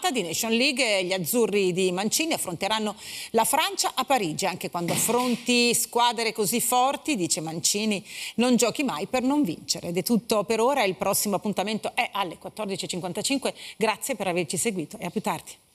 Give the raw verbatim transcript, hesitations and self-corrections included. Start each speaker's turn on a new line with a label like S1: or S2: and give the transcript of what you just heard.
S1: giornata di Nation League. Gli azzurri di Mancini affronteranno la Francia a Parigi. Anche quando affronti squadre così forti, dice Mancini, non giochi mai per non vincere. Ed è tutto per ora, il prossimo appuntamento è alle quattordici e cinquantacinque. Grazie per averci seguito e a più tardi.